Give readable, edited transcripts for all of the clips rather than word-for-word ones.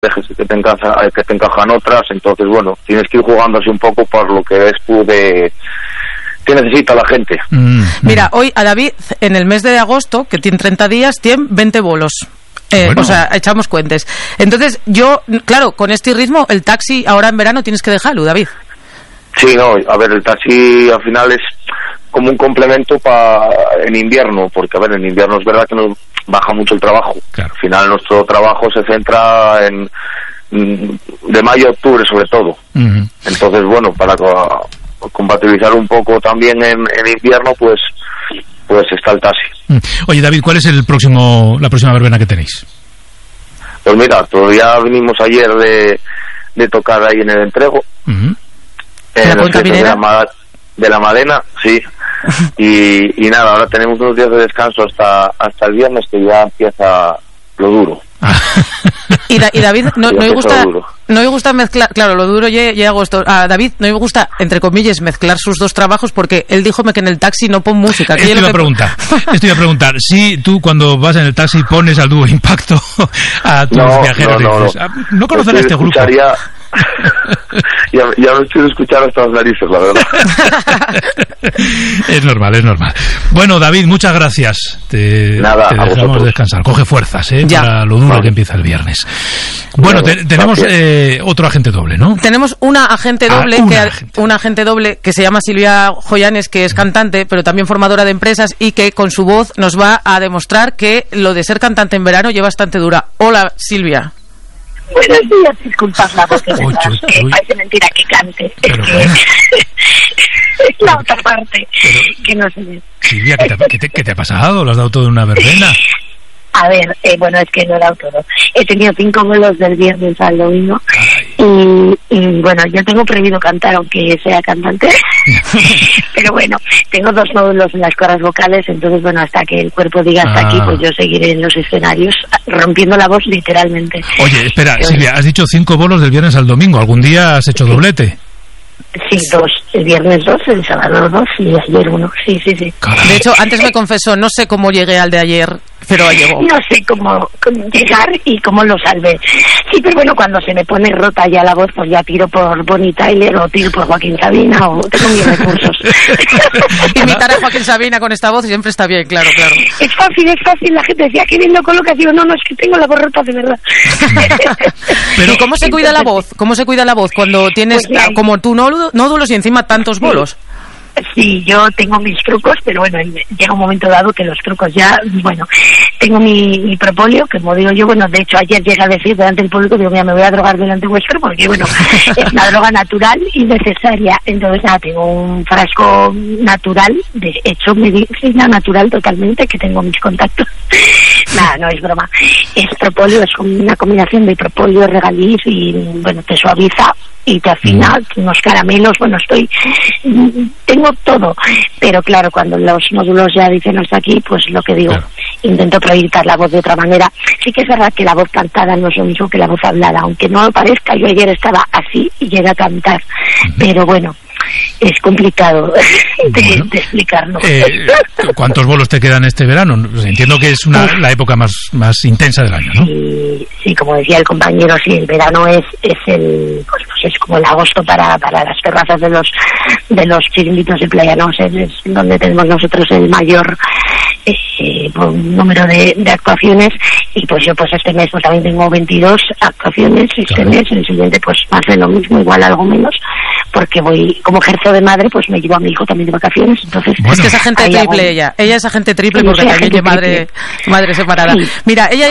dejes que te encajan otras, entonces bueno, tienes que ir jugando así un poco por lo que ves tú de qué necesita la gente. Mira, hoy a David, en el mes de agosto, que tiene 30 días, tiene 20 bolos. Bueno. O sea, echamos cuentes. Entonces, yo, claro, con este ritmo, el taxi ahora en verano tienes que dejarlo, David. Sí, no, a ver, el taxi al final es como un complemento en invierno, porque a ver, en invierno es verdad que nos baja mucho el trabajo. Claro. Al final nuestro trabajo se centra de mayo a octubre sobre todo. Entonces, bueno, para compatibilizar un poco también en invierno, pues está el taxi. Oye, David, ¿cuál es la próxima verbena que tenéis? Pues mira, todavía vinimos ayer de tocar ahí en el entrego. De la Madena, sí. y nada, ahora tenemos unos días de descanso hasta el viernes, que ya empieza lo duro. Y David, no me gusta mezclar, claro, lo duro ya agosto. A David no me gusta, entre comillas, mezclar sus dos trabajos, porque él díjome que en el taxi no pon música. Esto iba a preguntar, si tú cuando vas en el taxi pones al dúo Impacto a tus viajeros, no conocerá este grupo. Ya no estoy escuchando hasta las narices, la verdad. Es normal. Bueno, David, muchas gracias. Te dejamos descansar. Coge fuerzas, para lo duro que empieza el viernes. Bueno, tenemos otro agente doble, ¿no? Tenemos una agente doble que se llama Silvia Joyanes, que es cantante, pero también formadora de empresas, y que con su voz nos va a demostrar que lo de ser cantante en verano lleva bastante dura. Hola, Silvia. Buenos días, disculpad la voz que parece mentira que cante. Es la otra parte que no se ve. Silvia, ¿qué te ha pasado? ¿Lo has dado todo en una verbena? A ver, bueno, es que no he dado todo. He tenido 5 bolos del viernes al domingo. Y bueno, yo tengo prohibido cantar aunque sea cantante. Pero bueno, tengo 2 nódulos en las cuerdas vocales, entonces bueno, hasta que el cuerpo diga hasta aquí, pues yo seguiré en los escenarios rompiendo la voz literalmente. Oye, espera, Silvia, has dicho 5 bolos del viernes al domingo. ¿Algún día has hecho doblete? Sí, 2. El viernes 2, el sábado 2 y ayer 1. Sí. Caray. De hecho, antes me confesó, no sé cómo llegué al de ayer, pero llegó. No sé cómo llegar y cómo lo salvé. Sí, pero bueno, cuando se me pone rota ya la voz, pues ya tiro por Bonnie Tyler o tiro por Joaquín Sabina o tengo mis recursos. Imitar a Joaquín Sabina con esta voz siempre está bien, claro. Es fácil. La gente decía, qué bien lo colocas. Digo, no, es que tengo la voz rota de verdad. Pero ¿cómo se cuida la voz? ¿Cómo se cuida la voz cuando tienes como tú nódulos y encima tantos bolos? Sí, yo tengo mis trucos, pero bueno, llega un momento dado que los trucos ya, bueno, tengo mi propóleo, que como digo yo, bueno, de hecho ayer llegué a decir delante del público, digo, mira, me voy a drogar delante vuestro, porque bueno, es una droga natural y necesaria. Entonces nada, tengo un frasco natural, de hecho medicina natural totalmente, que tengo mis contactos. Nada, no es broma, es propóleo, es una combinación de propóleo, regaliz y bueno, te suaviza y te afina, unos caramelos, bueno, tengo todo, pero claro, cuando los módulos ya dicen hasta aquí, pues lo que digo, intento proyectar la voz de otra manera. Sí que es verdad que la voz cantada no es lo mismo que la voz hablada, aunque no lo parezca, yo ayer estaba así y llegué a cantar, pero bueno, es complicado de explicarlo. ¿Cuántos bolos te quedan este verano? Entiendo que es la época más intensa del año, ¿no? Sí, como decía el compañero, sí, el verano es como el agosto para las terrazas de los chiringuitos de playa, ¿no? Es donde tenemos nosotros el mayor número de actuaciones, y pues yo pues este mes pues también tengo 22 actuaciones, este mes, el siguiente pues más de lo mismo, igual algo menos, porque voy, como ejerzo de madre, pues me llevo a mi hijo también de vacaciones, entonces... Bueno, es que es agente triple ella es agente triple, porque también es madre separada. Sí, mira, ella...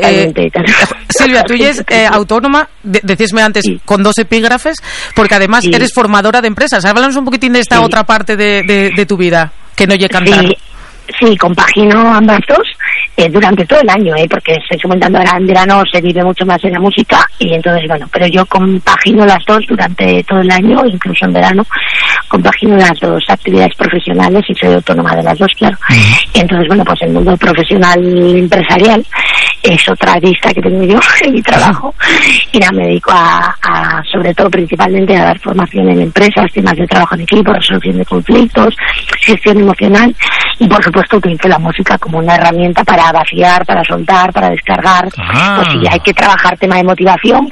Silvia, tú ya es autónoma, decíasme antes, con 2 epígrafes, porque además eres formadora de empresas. Háblanos un poquitín de esta otra parte de tu vida, que no llega a cantar. Sí, compagino ambas dos durante todo el año, porque estoy comentando, ahora en verano se vive mucho más en la música, y entonces bueno, pero yo compagino las dos durante todo el año, incluso en verano compagino las dos actividades profesionales y soy autónoma de las dos, claro. Entonces bueno, pues el mundo profesional empresarial es otra lista que tengo yo en mi trabajo, Y nada, me dedico a sobre todo principalmente a dar formación en empresas, temas de trabajo en equipo, resolución de conflictos, gestión emocional, y por supuesto utilizo la música como una herramienta para vaciar, para soltar, para descargar. Pues si hay que trabajar tema de motivación,